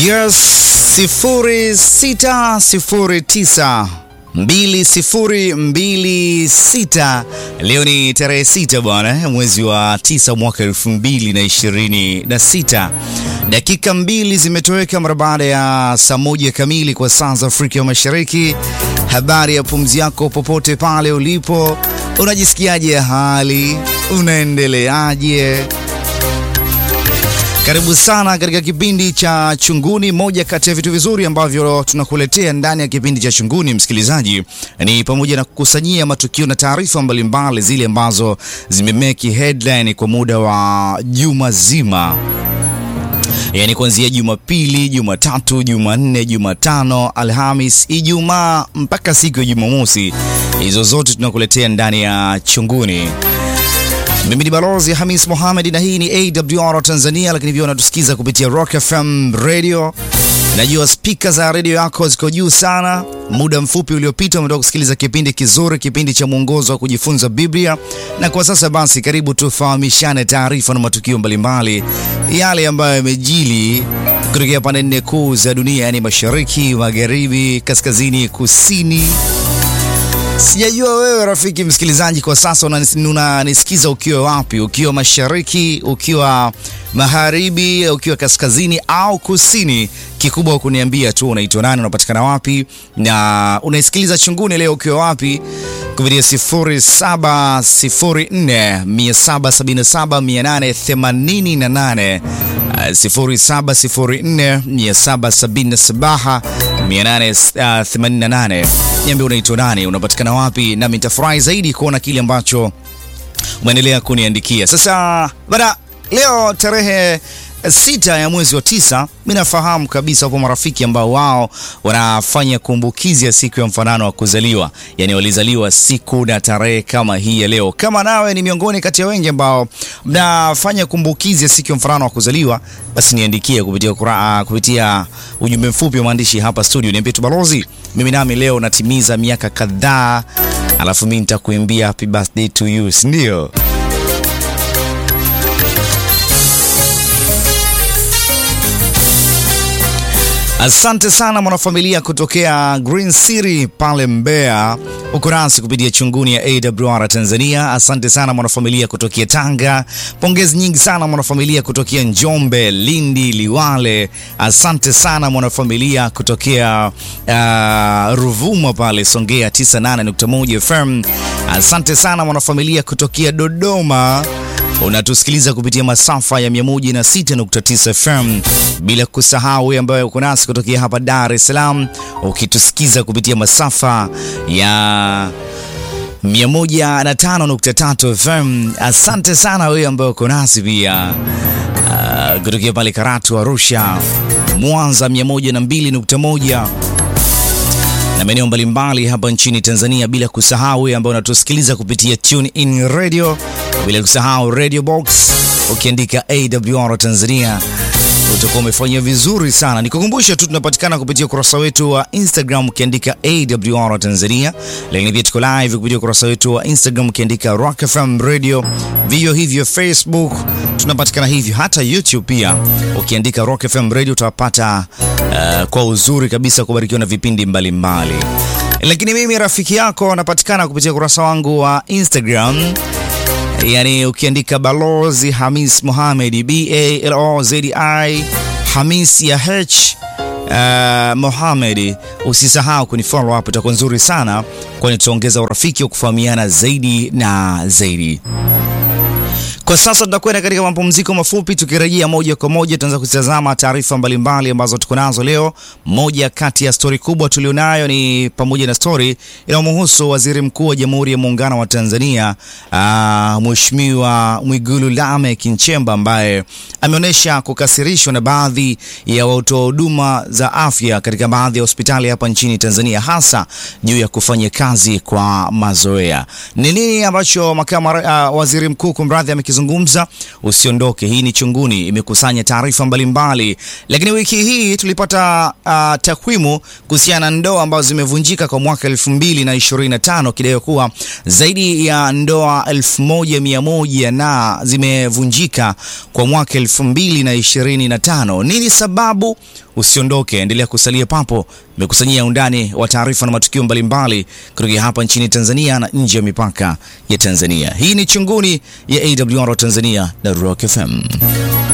Yes, 06092026. Leo ni tarehe 6 bwana, mwezi wa 9 mwaka 2026. Dakika 2 zimetoweka mara baada ya saa 1 kamili kwa saa za Afrika Mashariki. Habari ya pumzi yako popote pale ulipo. Unajisikiaje hali? Unaendeleaje? Karibu sana katika kipindi cha Chunguni. Moja kati ya vitu vizuri ambavyo tunakuletea ndani ya kipindi cha Chunguni, msikilizaji, ni pamoja na kukusanyia matukio na taarifa mbalimbali zile ambazo zimemeki headline kwa muda wa juma zima. Yani kuanzia Jumapili, Jumatatu, Jumanne, Jumatano, Alhamis, Ijumaa mpaka siku ya Jumamosi. Hizo zote tunakuletea ndani ya Chunguni. Mimi ni Balozi Hamis Mohamed na hii ni AWR Tanzania, lakini pia unatusikiza kupitia Rock FM Radio. Najua speaker za radio yako ziko juu sana. Muda mfupi uliopita umetoka kusikiliza kipindi kizuri, kipindi cha mwongozo wa kujifunza Biblia. Na kwa sasa basi karibu tufahamishane taarifa na matukio mbalimbali yale ambayo yamejili kutokea pande nne kuu za dunia, yani mashariki, magharibi, kaskazini, kusini. Sijajua wewe rafiki msikilizaji kwa sasa unanisikiza ukiwa wapi, ukiwa mashariki, ukiwa magharibi, ukiwa kaskazini au kusini. Kikubwa kuniambia tu unaitwa nani, unapatikana wapi na unaisikiliza Chunguni leo ukiwa wapi kupitia 0704777888 0704777888. Niambie unaitwa nani, unapatikana wapi, na nitafurahi zaidi kuona kile ambacho umeendelea kuniandikia. Sasa bada leo tarehe 6 ya mwezi wa 9, mimi nafahamu kabisa kwa marafiki ambao wao wanafanya kumbukizi ya siku ya mfanano wa kuzaliwa, yani walizaliwa siku na tarehe kama hii ya leo. Kama nawe ni miongoni kati ya wengi ambao mnafanya kumbukizi ya siku ya mfanano wa kuzaliwa, basi niandikie kupitia ujumbe mfupi wa maandishi hapa studio. Niambie tu, Balozi, mimi nami leo natimiza miaka kadhaa, alafu mimi nitakuimbia happy birthday to you, ndio. Asante sana mwanafamilia kutokea Green City pale Mbeya, uko nasi kupitia Chunguni ya AWR Tanzania. Asante sana mwanafamilia kutokea Tanga. Pongezi nyingi sana mwanafamilia kutokea Njombe, Lindi, Liwale. Asante sana mwanafamilia kutokea Ruvuma pale Songea 98.1 FM. Asante sana mwanafamilia kutokea Dodoma, unatusikiliza kupitia masafa ya 106.9 FM. Bila kusahau wewe ambaye uko nasi kutokea hapa Dar es Salaam, ukitusikiza kupitia masafa ya 105.3 FM. Asante sana wewe ambaye uko nasi pia kutokea pale Karatu, Arusha, Mwanza 102.1 na maeneo mbalimbali hapa nchini Tanzania. Bila kusahau wewe ambao unatusikiliza kupitia Tune In Radio, bila kusahau Radio Box, ukiandika AWR Tanzania utakuwa umefanya vizuri sana. Nikukumbusha tu tunapatikana kupitia ukurasa wetu wa Instagram ukiandika AWR Tanzania, lakini pia tuko live kupitia ukurasa wetu wa Instagram ukiandika Rock FM Radio. Vio hivyo Facebook tunapatikana hivyo, hata YouTube pia ukiandika Rock FM Radio utapata kwa uzuri kabisa kubarikiwa na vipindi mbalimbali. Lakini mimi rafiki yako napatikana kupitia ukurasa wangu wa Instagram, yani ukiandika Balozi Hamis Mohamed, BALOZI Hamis ya H Mohamed. Usisahau kunifollow hapo, itakuwa nzuri sana kwani tutaongeza urafiki wa kufahamiana zaidi na zaidi. Kwa sasa tutakwenda katika mapumziko mafupi, tukirejea moja kwa moja tutaanza kutazama taarifa mbalimbali ambazo tuko nazo leo. Moja kati ya story kubwa tulionayo ni pamoja na story inayomhusu Waziri Mkuu wa Jamhuri ya Muungano wa Tanzania, Mheshimiwa Mwigulu Lameck Nchemba, ambaye ameonyesha kukasirishwa na baadhi ya watoa huduma za afya katika baadhi ya hospitali hapa nchini Tanzania, hasa juu ya kufanya kazi kwa mazoea. Ni nini ambacho makamu waziri mkuu kumradhi amekizungumza? Usiondoke, hii ni Chunguni, imekusanya taarifa mbalimbali. Lakini wiki hii tulipata takwimu kuhusiana na ndoa ambazo zimevunjika kwa mwaka 2025, kidai kuwa zaidi ya ndoa 1100 na zimevunjika kwa mwaka 2025. Nini sababu? Usiondoke, endelea kusalia papo. Nimekusanyia undani wa taarifa na matukio mbalimbali kutoka hapa nchini Tanzania na nje ya mipaka ya Tanzania. Hii ni Chunguni ya AWR Tanzania na Rock FM.